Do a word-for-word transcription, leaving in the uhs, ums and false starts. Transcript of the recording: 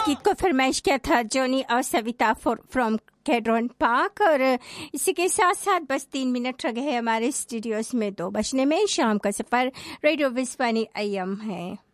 गीत को फरमाइश किया था जोनी और सविता फ्रॉम कैड्रॉन पार्क। और इसी के साथ साथ बस तीन मिनट रह गए हमारे स्टूडियोज में दो बजने में। शाम का सफर रेडियो विस्वानी अयम है।